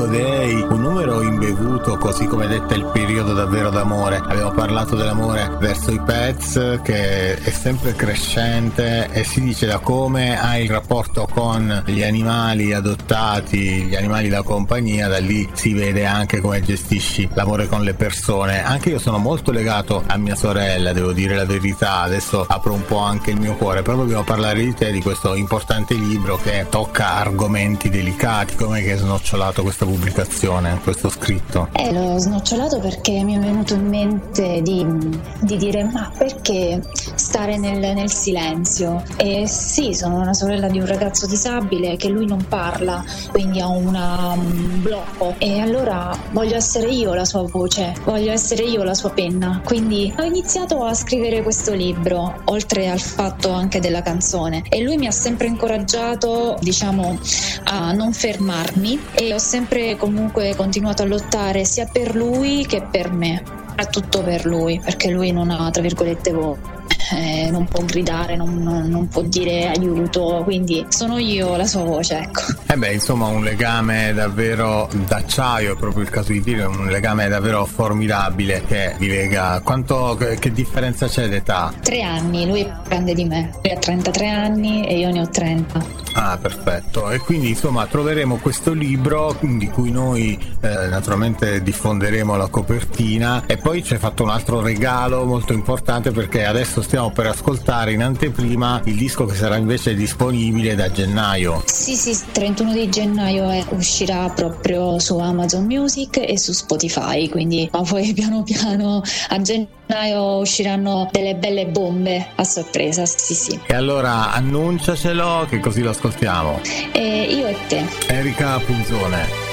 Dei, un numero imbevuto, così come detta il periodo davvero d'amore. Abbiamo parlato dell'amore verso i pets, che è sempre crescente, e si dice da come hai il rapporto con gli animali adottati, gli animali da compagnia, da lì si vede anche come gestisci l'amore con le persone. Anche io sono molto legato a mia sorella, devo dire la verità. Adesso apro un po' anche il mio cuore, però dobbiamo parlare di te, di questo importante libro che tocca argomenti delicati. Come che hai snocciolato questa pubblicazione, questo scritto? L'ho snocciolato perché mi è venuto in mente di dire: ma perché stare nel silenzio? E sì, sono una sorella di un ragazzo disabile che lui non parla, quindi ha un blocco, e allora voglio essere io la sua voce, voglio essere io la sua penna. Quindi ho iniziato a scrivere questo libro, oltre al fatto anche della canzone, e lui mi ha sempre incoraggiato, diciamo, a non fermarmi, e ho sempre comunque continuato a lottare sia per lui che per me, soprattutto per lui, perché lui non ha, tra virgolette, non può gridare, non può dire aiuto, quindi sono io la sua voce, ecco. Insomma, un legame davvero d'acciaio, è proprio il caso di dire, un legame davvero formidabile che vi lega. Che differenza c'è d'età? 3 anni, lui è grande di me, lui ha 33 anni e io ne ho 30. Ah, perfetto. E quindi insomma troveremo questo libro, di cui noi naturalmente diffonderemo la copertina, e poi ci hai fatto un altro regalo molto importante, perché adesso stiamo per ascoltare in anteprima il disco che sarà invece disponibile da gennaio. Sì, 31 di gennaio uscirà proprio su Amazon Music e su Spotify, quindi poi piano piano a gennaio usciranno delle belle bombe a sorpresa, sì. E allora annunciacelo, che così lo ascoltiamo. Io e te. Erika Punzone.